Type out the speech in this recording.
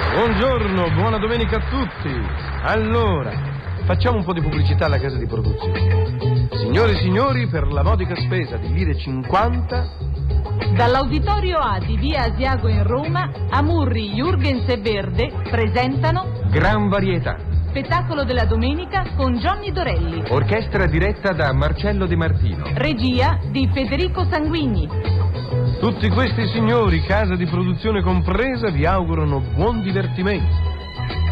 Buongiorno, buona domenica a tutti. Allora, facciamo un po' di pubblicità alla casa di produzione. Signore e signori, per la modica spesa di lire 50... Dall'Auditorio A di Via Asiago in Roma, Amurri, Jürgens e Verde presentano Gran Varietà. Spettacolo della domenica con Johnny Dorelli. Orchestra diretta da Marcello De Martino. Regia di Federico Sanguigni. Tutti questi signori, casa di produzione compresa, vi augurano buon divertimento.